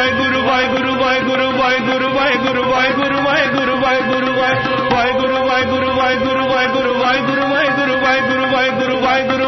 Waheguru Waheguru Waheguru Waheguru Waheguru Waheguru Waheguru Waheguru Waheguru Waheguru Waheguru Waheguru Waheguru Waheguru Waheguru Waheguru Waheguru Waheguru